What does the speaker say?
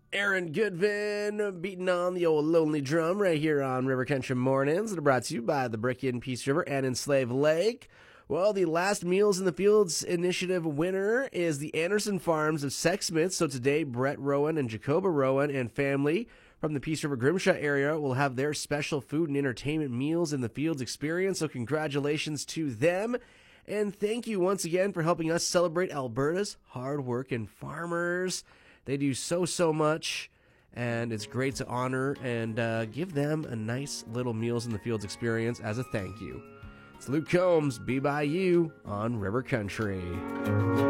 Aaron Goodvin beating on the old lonely drum right here on River Country Mornings. That are brought to you by the Brickyard Peace River and Enslaved Lake. Well, the Last Meals in the Fields initiative winner is the Anderson Farms of Sexsmith. So today, Brett Rowan and Jacoba Rowan and family from the Peace River Grimshaw area will have their special food and entertainment meals in the fields experience. So congratulations to them. And thank you once again for helping us celebrate Alberta's hardworking farmers. They do so much, and it's great to honor and give them a nice little Meals in the Fields experience as a thank you. It's Luke Combs, Be By You on River Country.